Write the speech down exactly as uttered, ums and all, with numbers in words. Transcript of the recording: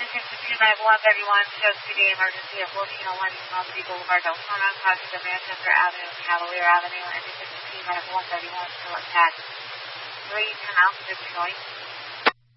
sixty-two ninety-one thirty-one shows P D emergency at fourteen oh one East Mountain Boulevard, Daytona, crossing the Manchester Avenue and Cavalier Avenue, and sixty-two ninety-one thirty-one still attacked. three ten out to Detroit.